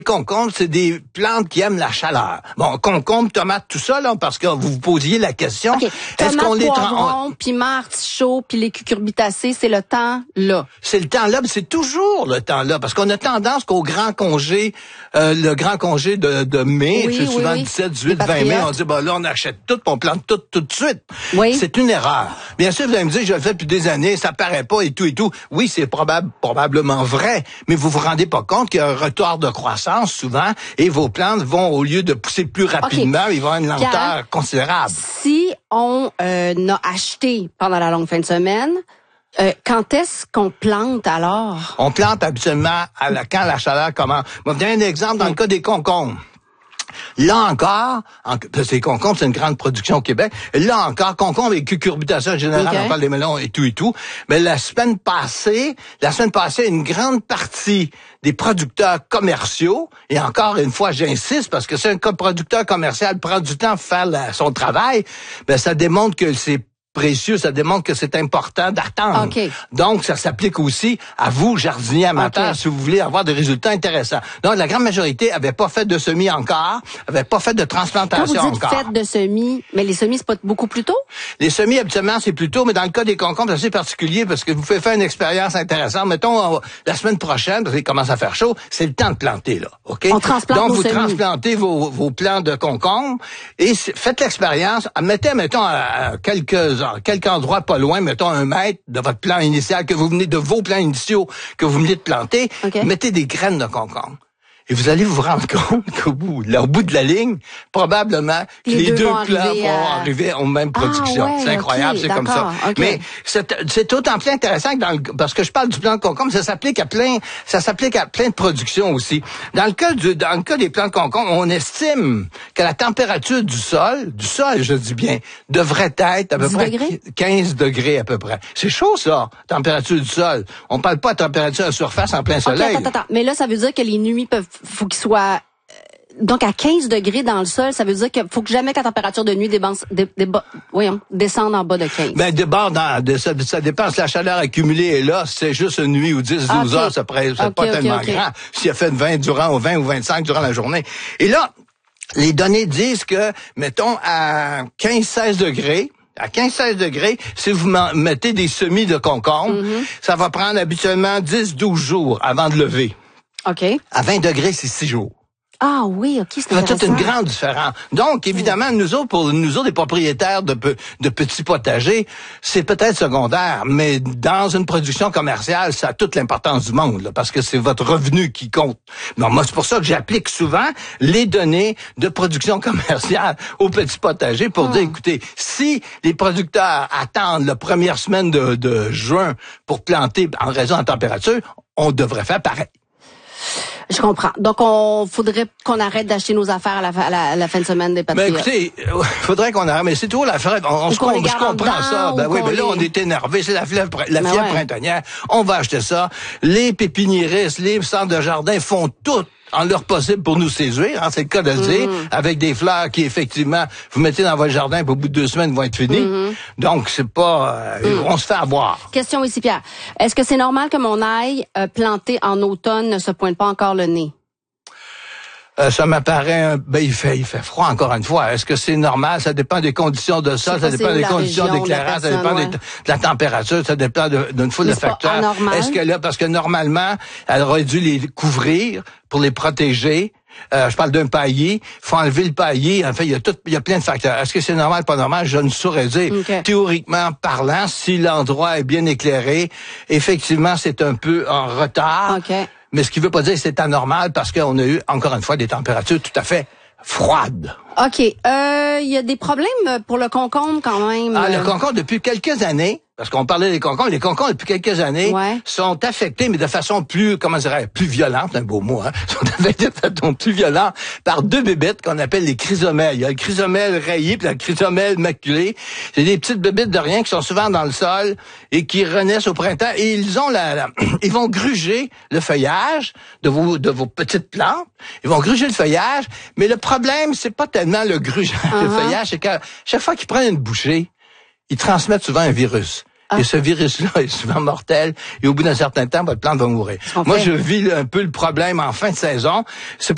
Concombres, c'est des plantes qui aiment la chaleur. Bon, concombres, tomates, tout ça, là, parce que vous vous posiez la question. Okay. Est-ce qu'on les poivrons, piments, artichauts, puis les cucurbitacées, c'est le temps là. C'est le temps là, mais c'est toujours le temps là, parce qu'on a tendance qu'au grand congé, le grand congé de mai, c'est souvent 17, 18, 20 mai, on dit, bah là, on achète tout, on plante tout de suite. Oui. C'est une erreur. Bien sûr, vous allez me dire, je le fais depuis des années, ça paraît pas et tout. Oui, c'est probablement vrai, mais vous vous rendez pas compte qu'il y a un retard de croissance souvent, et vos plantes vont, au lieu de pousser plus rapidement, ils vont avoir une lenteur considérable. Si on a acheté pendant la longue fin de semaine, quand est-ce qu'on plante alors? On plante habituellement quand la chaleur commence. Je vais vous donner un exemple dans le cas des concombres. Là encore, parce que les concombres, c'est une grande production au Québec. Là encore, concombres et cucurbitacées en général, on parle des melons et tout. Mais la semaine passée, une grande partie des producteurs commerciaux, et encore une fois, j'insiste, parce que si un producteur commercial prend du temps à faire son travail, ben ça démontre que c'est précieux, ça démontre que c'est important d'attendre. Okay. Donc, ça s'applique aussi à vous, jardiniers amateurs, si vous voulez avoir des résultats intéressants. Donc, la grande majorité avait pas fait de semis encore, avait pas fait de transplantation quand vous dites encore. faites de semis, mais les semis, c'est pas beaucoup plus tôt? Les semis, habituellement, c'est plus tôt, mais dans le cas des concombres, c'est assez particulier parce que vous pouvez faire une expérience intéressante. Mettons, la semaine prochaine, parce qu'il commence à faire chaud, c'est le temps de planter, là. OK? On transplante Donc, vous semis. transplantez vos plants de concombres et faites l'expérience. Mettons, à quelques endroits pas loin, mettons 1 mètre de votre plan initial de vos plants initiaux que vous venez de planter, mettez des graines de concombre. Et vous allez vous rendre compte qu'au bout de la ligne, probablement les deux plants vont arriver aux mêmes productions. C'est incroyable, c'est comme ça. Mais c'est d'autant plus intéressant que parce que je parle du plant de concombre, ça s'applique à plein de productions aussi. Dans le cas des plants de concombre, on estime que la température du sol, je dis bien, devrait être à peu près 15 degrés à peu près. C'est chaud ça, température du sol. On parle pas de température à surface en plein soleil. Attends. Mais là, ça veut dire que les nuits faut qu'ils soient donc à 15 degrés dans le sol, ça veut dire qu'il faut que jamais que la température de nuit descende en bas de 15. Ben ça dépend si la chaleur accumulée est là, si c'est juste une nuit ou 10-12 heures, ça c'est pas tellement grand. S'il a fait 20 ou 25 durant la journée. Et là, les données disent que, mettons, à 15-16 degrés, si vous mettez des semis de concombre, ça va prendre habituellement 10-12 jours avant de lever. OK. À 20 degrés, c'est 6 jours. Ah oui, OK, c'est intéressant. Ça fait toute une grande différence. Donc, évidemment, pour nous autres, les propriétaires de petits potagers, c'est peut-être secondaire, mais dans une production commerciale, ça a toute l'importance du monde, là, parce que c'est votre revenu qui compte. Non, moi, c'est pour ça que j'applique souvent les données de production commerciale aux petits potagers pour dire, écoutez, si les producteurs attendent la première semaine de juin pour planter en raison de la température, on devrait faire pareil. Je comprends. Donc, faudrait qu'on arrête d'acheter nos affaires à la fin de semaine des patriotes. Ben écoutez, faudrait qu'on arrête, mais c'est toujours l'affaire. Je comprends ça. Ben oui, mais là, on est énervé. C'est la fièvre printanière. On va acheter ça. Les pépiniéristes, les centres de jardin font tout en leur possible pour nous séduire, c'est le cas de le dire, avec des fleurs qui, effectivement, vous mettez dans votre jardin, puis au bout de 2 semaines, vont être finies. Donc, c'est pas... on se fait avoir. Question ici, Pierre. Est-ce que c'est normal que mon ail planté en automne ne se pointe pas encore le nez? Ça m'apparaît... il fait froid, encore une fois. Est-ce que c'est normal? Ça dépend des conditions de sol, ça dépend des conditions d'éclairage, ça dépend de la température, ça dépend d'une foule de facteurs. Est-ce que là, parce que normalement, elle aurait dû les couvrir pour les protéger. Je parle d'un paillis. Faut enlever le paillis. En fait, il y a plein de facteurs. Est-ce que c'est normal, pas normal? Je ne saurais dire. Théoriquement parlant, si l'endroit est bien éclairé, effectivement, c'est un peu en retard. Mais ce qui veut pas dire que c'est anormal parce qu'on a eu, encore une fois, des températures tout à fait froides. OK. Il y a des problèmes pour le concombre quand même. Le concombre, depuis quelques années, parce qu'on parlait des concombres, les concombres, depuis quelques années, sont affectés, mais de façon plus violente, un beau mot, sont affectés de façon plus violente par 2 bébites qu'on appelle les chrysomèles. Il y a le chrysomèle rayé puis le chrysomèle maculé. C'est des petites bébites de rien qui sont souvent dans le sol et qui renaissent au printemps et ils vont gruger le feuillage de vos petites plantes. Ils vont gruger le feuillage, mais le problème, c'est pas tellement le grugeage du feuillage, c'est que chaque fois qu'ils prennent une bouchée, ils transmettent souvent un virus. Et ce virus-là est souvent mortel. Et au bout d'un certain temps, votre plante va mourir. Moi, je vis un peu le problème en fin de saison. C'est